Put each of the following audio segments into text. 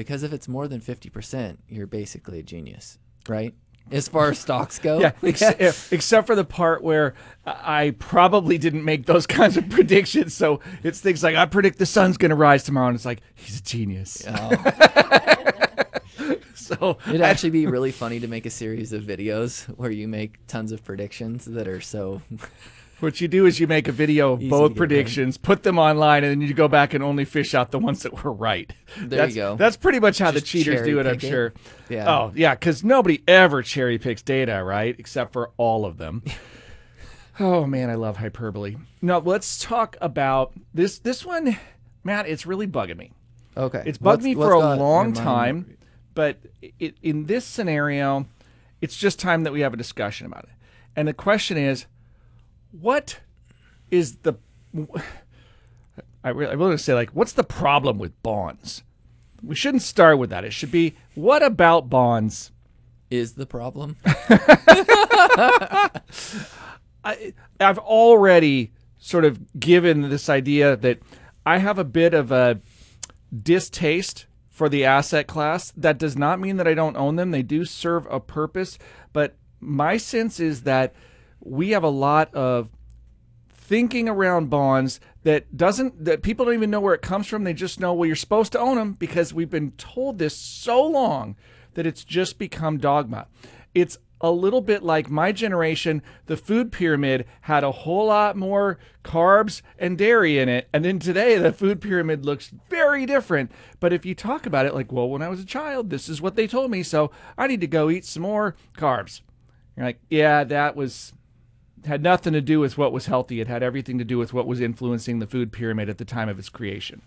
because if it's more than 50%, you're basically a genius, right? As far as stocks go. Yeah, except for the part where I probably didn't make those kinds of predictions. So it's things like, I predict the sun's going to rise tomorrow. And it's like, he's a genius. So it'd actually be really funny to make a series of videos where you make tons of predictions that are so... What you do is you make a video of both predictions, put them online, and then you go back and only fish out the ones that were right. There you go. That's pretty much how Just the cheaters do it, I'm cherry-pick sure. it. Yeah. Oh, yeah, because nobody ever cherry picks data, right? Except for all of them. Oh, man, I love hyperbole. No, let's talk about this one. Matt, it's really bugging me. Okay. It's bugged me for a long time, but in this scenario, it's just time that we have a discussion about it. And the question is, what is the... I really want to say, like, what's the problem with bonds? We shouldn't start with that. It should be, what about bonds is the problem? I've already sort of given this idea that I have a bit of a distaste for the asset class. That does not mean that I don't own them. They do serve a purpose. But my sense is that we have a lot of thinking around bonds that people don't even know where it comes from. They just know, well, you're supposed to own them because we've been told this so long that it's just become dogma. It's a little bit like my generation. The food pyramid had a whole lot more carbs and dairy in it. And then today the food pyramid looks very different. But if you talk about it like, well, when I was a child, this is what they told me, so I need to go eat some more carbs. You're like, yeah, that had nothing to do with what was healthy. It had everything to do with what was influencing the food pyramid at the time of its creation.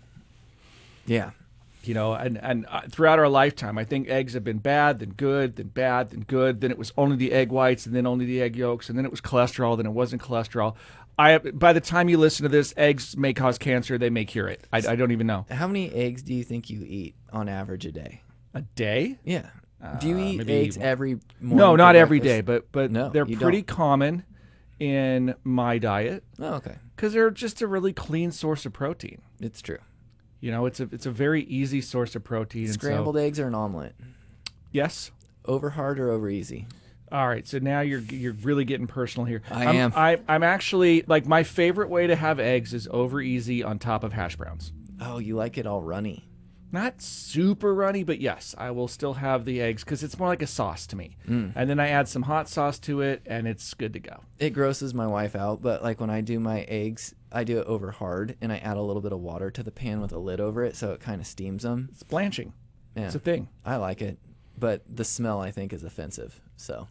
Yeah. You know, and throughout our lifetime, I think eggs have been bad, then good, then bad, then good. Then it was only the egg whites, and then only the egg yolks, and then it was cholesterol, then it wasn't cholesterol. By the time you listen to this, eggs may cause cancer. They may cure it. I don't even know. How many eggs do you think you eat on average a day? A day? Yeah. Do you eat maybe eggs every morning? No, not for every breakfast? day, but No, they're you pretty don't. common in my diet. Oh, okay. Because they're just a really clean source of protein. It's true. You know, it's a very easy source of protein. Scrambled eggs or an omelet? Yes. Over hard or over easy? All right, so now you're really getting personal here. I'm actually, like, my favorite way to have eggs is over easy on top of hash browns. Oh, you like it all runny. Not super runny, but yes, I will still have the eggs because it's more like a sauce to me. And then I add some hot sauce to it, and it's good to go. It grosses my wife out, but like when I do my eggs, I do it over hard, and I add a little bit of water to the pan with a lid over it, so it kind of steams them. It's blanching. Yeah. It's a thing. I like it, but the smell I think is offensive. So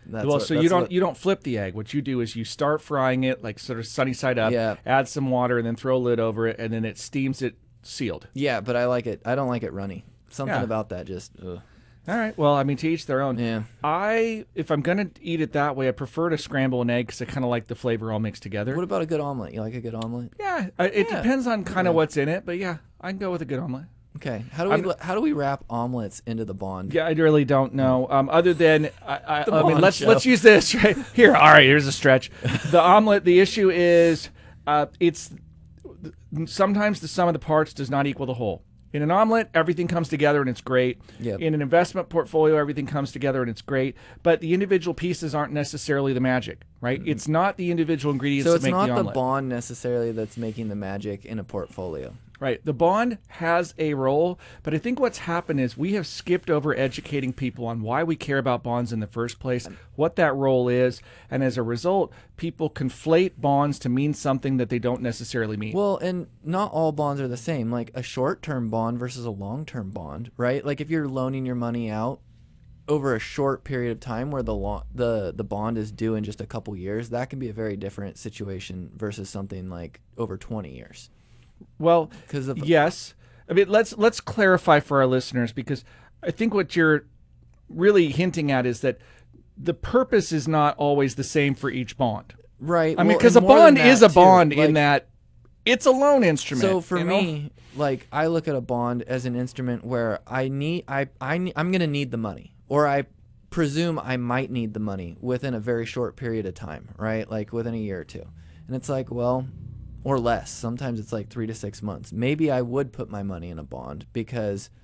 you don't flip the egg. What you do is you start frying it like sort of sunny side up. Yeah. Add some water, and then throw a lid over it, and then it steams it sealed. Yeah, but I like it. I don't like it runny. Something Yeah. about that just. Ugh. All right. Well, I mean, to each their own. Yeah. If I'm gonna eat it that way, I prefer to scramble an egg because I kind of like the flavor all mixed together. What about a good omelet? You like a good omelet? Yeah, it depends on kind of what's in it, but yeah, I can go with a good omelet. Okay. How do we wrap omelets into the bond? Yeah, I really don't know. Other than I mean, Bond let's show. let's use this right here. All right, here's a stretch. The omelet. The issue is, it's sometimes the sum of the parts does not equal the whole. In an omelet, everything comes together and it's great. Yep. In an investment portfolio, everything comes together and it's great. But the individual pieces aren't necessarily the magic, right? It's not the individual ingredients So that it's make not the the omelet. bond necessarily that's making the magic in a portfolio. Right. The bond has a role, but I think what's happened is we have skipped over educating people on why we care about bonds in the first place, what that role is, and as a result, people conflate bonds to mean something that they don't necessarily mean. Well, and not all bonds are the same. Like a short-term bond versus a long-term bond, right? Like if you're loaning your money out over a short period of time where the bond is due in just a couple years, that can be a very different situation versus something like over 20 years. Well, Because yes. I mean, let's clarify for our listeners, because I think what you're really hinting at is that the purpose is not always the same for each bond. right. I mean, well, because and a more than bond that, is a too. bond in Like, that it's a loan instrument. So for you know? me, like I look at a bond as an instrument where I'm going to need the money, or I presume I might need the money within a very short period of time, right? Like within a year or two. And it's like, well, or less. Sometimes it's like 3 to 6 months. Maybe I would put my money in a bond because